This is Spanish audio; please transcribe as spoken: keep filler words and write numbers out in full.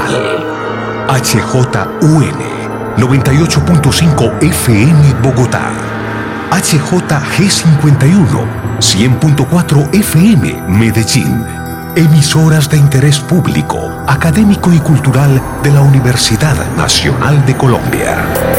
Nacional. H J U N noventa y ocho punto cinco F M Bogotá. H J G cincuenta y uno cien punto cuatro F M Medellín. Emisoras de interés público, académico y cultural de la Universidad Nacional de Colombia.